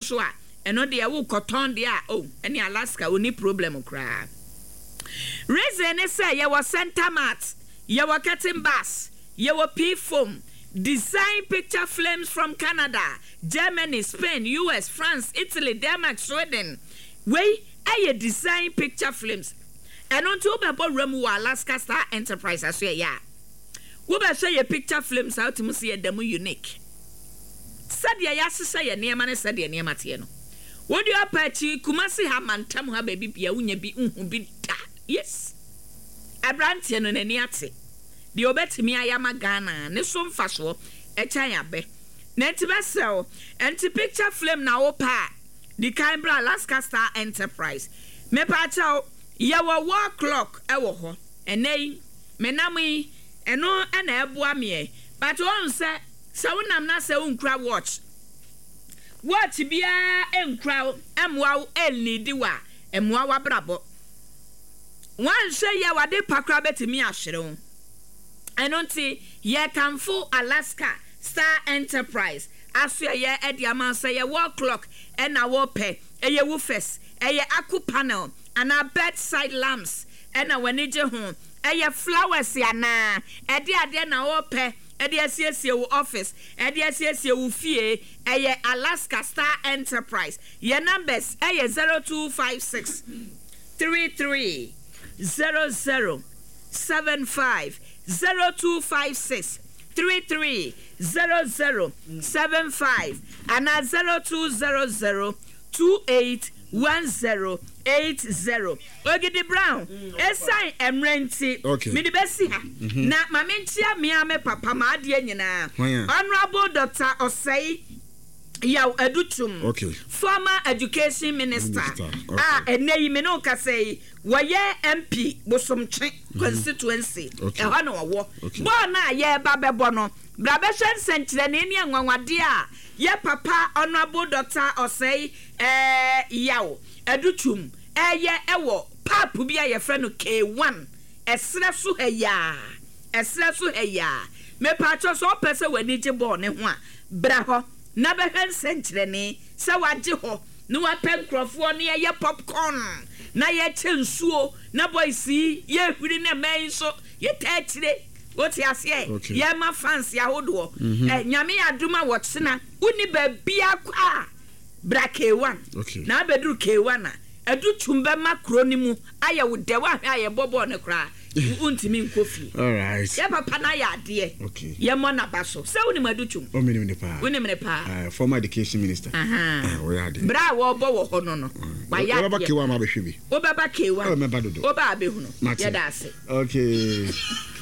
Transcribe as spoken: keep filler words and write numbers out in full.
so a eno de wo cotton de a oh any Alaska oni problem kra reason is say ye was center mat ye were curtain bars ye were P foam design picture frames from Canada, Germany, Spain, U S, France, Italy, Denmark, Sweden. We aye design picture frames. And on to be remu Alaska Star Enterprise as we ya. We be say your picture frames out to see them unique. Said ya yas say your name and said your name at you. What do you apache Kumasi ha mantam ha baby pia unya bi unhu bi da. Yes. Abrantie no nani ate. The obetimi ayama Ghana ne so mfaso echan yabe na ntibesel enti picture flame na opa the Canberra Alaska Star Enterprise me pa chao ye wo war clock e wo ho enei menami eno na eboa me but won say se wonam na se unkra watch watch bia enkra emwa el nidi wa emwa wa brabo wan say ye wade pakra betimi ahwere and unti ye kamfo Alaska Star Enterprise aso ye ediama say ye wall clock and na wo pe eye woofers eye aku panel and a bedside lamps and a wenije ho eye flowers ya na ede ade na wo pe ede asiesie wo office ede asiesie wo fie eye Alaska Star Enterprise ye numbers eye zero two five six three three zero zero seven five zero two five six three three zero zero seven five and a zero two zero zero two eight one zero eight zero. Ogidi Brown, esai emrenti. Okay. Me di besi ha. Na mamentia me ame papa ma adie nyina. Honorable Doctor Osei Yaw Adutum. Okay. Former Education Minister. Minister. Okay. Ah, eneyi me no ka say waye M P Bosomtwe constituency. Okay. E ho na wo. Okay. Bo na ye ba bebo no. Bra be hwen senkyere na eni anwanwade a ye papa Honorable Doctor Osei eh Yaw Adutum eye ewo pap bia ye frɛ no K one esre so heya esre so heya me pacho so pese wani gye bo ne ho a bra ho na be hwen senkyere ne se wagye ho no wa pen crofo ne ye popcorn na ye chensuo na boys ye hwiri na man so ye tachire woti ase ye ma fancy ahodo eh nyame aduma wotsena uni ba bia kwa bra K one na bedru K one a edu tumba makro ni mu aye wo de wa hwe aye bobo ne kra untimi nkofi all right ye papa na ya de okay ye mo na baso se woni madu tum o meni ne pa woni mene pa uh, former education minister aha we are there bra wo bo wo ho no no wa ya baba K one ma be hwe bi o baba K one o me ba dodo o ba be hu no ye da ase okay